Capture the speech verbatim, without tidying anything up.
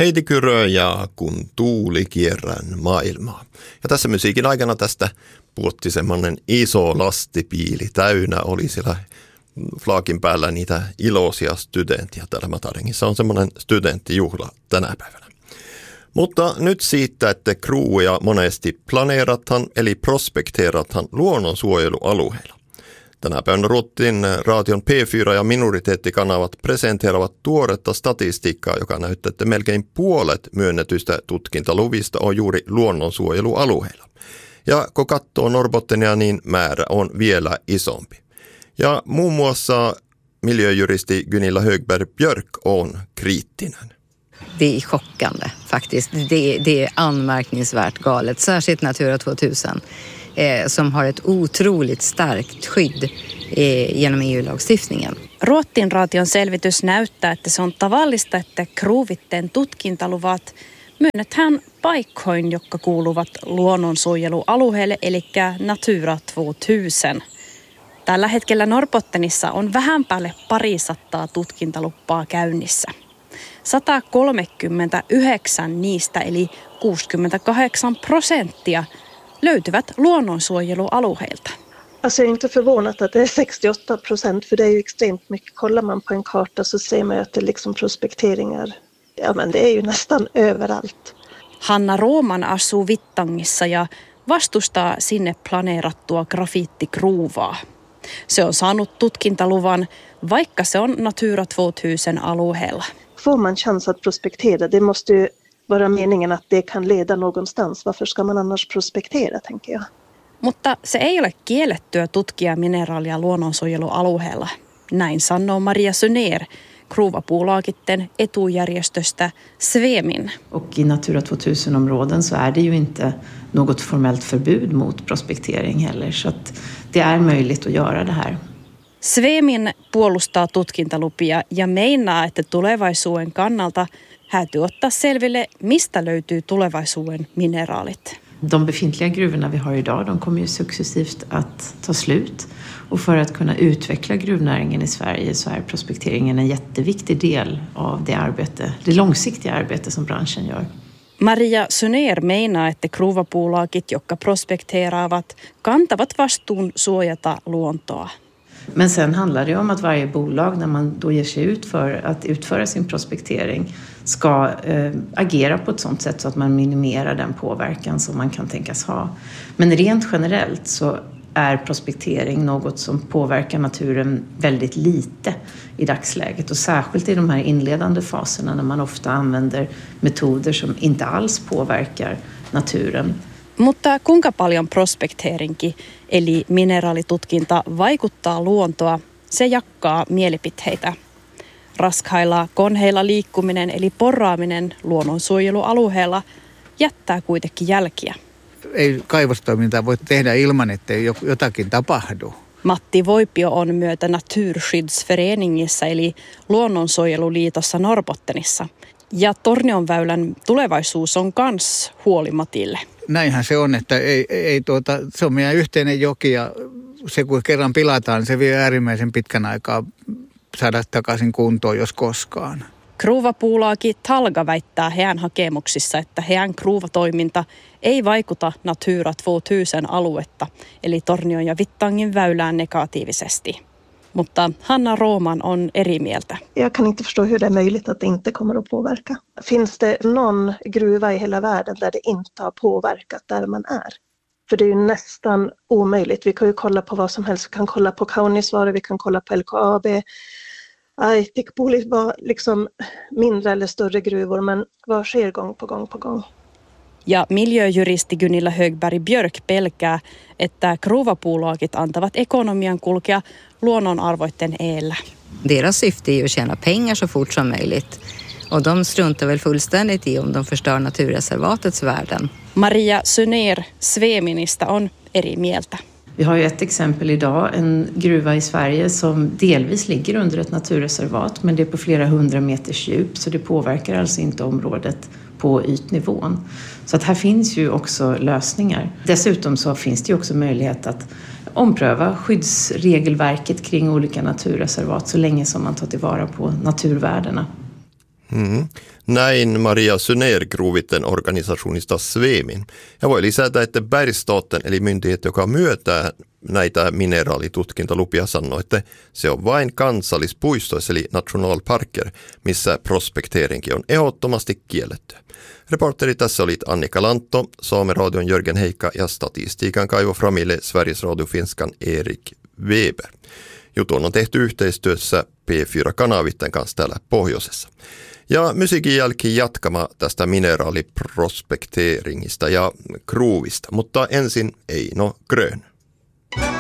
Heidi Kyrö ja Kun tuuli kierrän maailmaa. Ja tässä musiikin aikana tästä puotti semmoinen iso lastipiili täynnä. Oli siellä flaakin päällä niitä iloisia studenttia. Täällä Mataringissa on semmoinen studenttijuhla tänä päivänä. Mutta nyt siitä, että kruuja monesti planeerathan eli prospekteerathan luonnonsuojelualueilla. Tänä päivänä Ruotsin Radion P neljä ja minoriteettikanavat presenteeravat tuoretta statistiikkaa, joka näyttää, että melkein puolet myönnetyistä tutkintaluvista on juuri luonnonsuojelualueilla. Ja kun katsoo Norrbottenia, niin määrä on vielä isompi. Ja muun muassa miljöjuristi Gunilla Högberg Björk on kriittinen. Det är chockande faktiskt. Det, det är anmärkningsvärt galet. Särskilt Natura tvåtusen eh, som har ett otroligt starkt skydd eh, genom E U-lagstiftningen. Ruotsin Radion selvitys näyttää, että se on tavallista, että kruuvitteen tutkintaluvat myönnetään paikkoihin, jotka kuuluvat luonnonsuojelualueelle, eli Natura tvåtusen. Tällä hetkellä Norrbottenissa on vähän päälle parisattaa tutkintaluppaa käynnissä. sata kolmekymmentäyhdeksän niistä, eli kuusikymmentäkahdeksan prosenttia, löytyvät luonnonsuojelualueilta. Alltså jag är inte förvånad att det är sextioåtta procent, för det är ju extremt mycket. Kollar man på en karta så ser man ju att det är liksom prospekteringar. Ja, men det är ju nästan överallt. Hanna Rooman asuu Vittangissa ja vastustaa sinne planeerattua grafiittikruuvaa. Se on saanut tutkintaluvan, vaikka se on Natura tvåtusen alueella. Får man chans att prospektera, det måste ju vara meningen att det kan leda någonstans. Varför ska man annars prospektera, tänker jag. Mutta se ei ole kiellettyä tutkia mineraalia luonnonsuojelualueella. Näin sanoo Maria Sunér, kruuvapuulaakitten etujärjestöstä Svemin. Och i Natura tvåtusen-områden så är det ju inte något formellt förbud mot prospektering heller. Så att det är möjligt att göra det här. Svemin puolustaa tutkintalupia ja meinaa, että tulevaisuuden kannalta täytyy ottaa selville, mistä löytyy tulevaisuuden mineraalit. De befintliga gruvorna vi har idag, de kommer ju successivt att ta slut. Och för att kunna utveckla gruvnäringen i Sverige så är prospekteringen en jätteviktig del av det arbete, det långsiktiga arbete som branschen gör. Maria Sunér meinaa, että kruuvapuulaakit, jotka prospekteeraavat, kantavat vastuun suojata luontoa. Men sen handlar det om att varje bolag, när man då ger sig ut för att utföra sin prospektering, ska eh, agera på ett sådant sätt så att man minimerar den påverkan som man kan tänkas ha. Men rent generellt så är prospektering något som påverkar naturen väldigt lite i dagsläget. Och särskilt i de här inledande faserna när man ofta använder metoder som inte alls påverkar naturen. Mutta kuinka paljon prospekteerinki, eli mineraalitutkinta, vaikuttaa luontoa, se jakkaa mielipiteitä. Raskailla konheilla liikkuminen eli porraaminen luonnonsuojelualueella jättää kuitenkin jälkiä. Ei kaivostoimintaa voi tehdä ilman, ettei jotakin tapahdu. Matti Voipio on myötä Naturskyddsföreningissä eli Luonnonsuojeluliitossa Norrbottenissa. Ja Tornionväylän tulevaisuus on kans huoli Matille. Näinhän se on, että ei, ei tuota, se on meidän yhteinen joki ja se kun kerran pilataan, se vie äärimmäisen pitkän aikaa saada takaisin kuntoon, jos koskaan. Kruuvapuulaaki Talga väittää heidän hakemuksissa, että heidän kruuvatoiminta ei vaikuta Natura tvåtusen aluetta, eli Tornion ja Vittangin väylään negatiivisesti. Mutta Hanna Rooman on eri mieltä. Jag kan inte förstå hur det är möjligt att det inte kommer att påverka. Finns det någon gruva i hela världen där det inte har påverkat där man är? För det är ju nästan omöjligt. Vi kan ju kolla på vad som helst. Vi kan kolla på Kaunisvaara, vi kan kolla på L K A B. Aitikpoli var liksom mindre eller större gruvor, men vad sker gång på gång på gång? Ja miljöjuristi Gunilla Högberg Björk pelkää, että kruuvapuulaakit antavat ekonomian kulkea luonnonarvoiden eellä. Deras syfte är ju att tjäna pengar så fort som möjligt. Och de struntar väl fullständigt i om de förstör naturreservatets värden. Maria Sunér Sveministä on eri mieltä. Vi har ju ett exempel idag, en gruva i Sverige som delvis ligger under ett naturreservat, men det är på flera hundra meters djup, så det påverkar alltså inte området på ytnivån. Så att här finns ju också lösningar. Dessutom så finns det ju också möjlighet att ompröva skyddsregelverket kring olika naturreservat så länge som man tar tillvara på naturvärdena. Mm. Näin Maria Syner Gruviten organisationista Svemin. Ja voi lisätä, että Bergsstaten eli myndighet, joka myötää näitä mineraalitutkintolupia, sanoo, että se on vain kansallispuistoissa eli nationalparker, missä prospekteerinkin on ehdottomasti kielletty. Reporteri tässä oli Annika Lantto, Saameradion Jörgen Heikka ja statistiikan kaivo framille Sveriges Radio Finskan Erik Weber. Jutun on tehty yhteistyössä P neljä kanavitten kanssa täällä pohjoisessa. Ja musiikin jälkeen jatkama tästä mineraaliprospekteeringista ja Gruvista, mutta ensin Eino Grön.